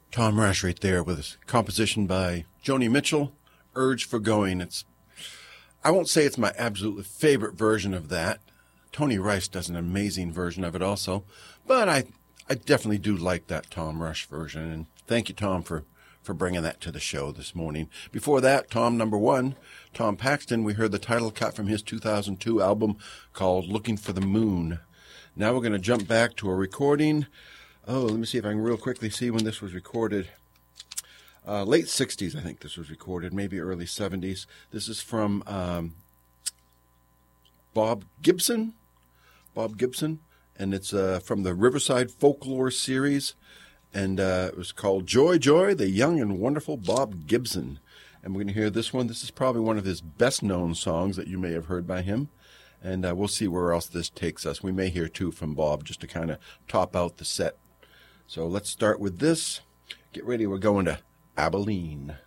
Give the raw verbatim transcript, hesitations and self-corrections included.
Tom Rush right there with a composition by Joni Mitchell, Urge for Going. It's, I won't say it's my absolute favorite version of that. Tony Rice does an amazing version of it also, but I, I definitely do like that Tom Rush version. And thank you, Tom, for, for bringing that to the show this morning. Before that, Tom number one, Tom Paxton, we heard the title cut from his two thousand two album called Looking for the Moon. Now we're going to jump back to a recording. Oh, let me see if I can real quickly see when this was recorded. Uh, late sixties, I think this was recorded, maybe early seventies. This is from um, Bob Gibson. Bob Gibson. And it's uh, from the Riverside Folklore series. And uh, it was called Joy, Joy, the Young and Wonderful Bob Gibson. And we're going to hear this one. This is probably one of his best-known songs that you may have heard by him. And uh, we'll see where else this takes us. We may hear, too, from Bob, just to kind of top out the set. So let's start with this. Get ready. We're going to Abilene.